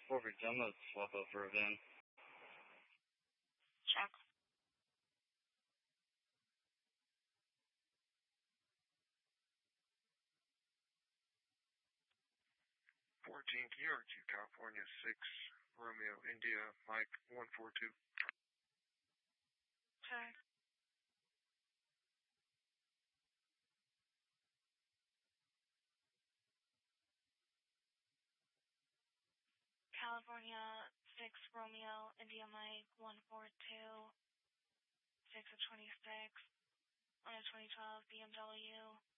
Perfect. I'm gonna swap out for a van. Check. 14 New York to California 6 Romeo India Mike 142. Check. California 6 Romeo India Mike 142 6 of 26 on a 2012 BMW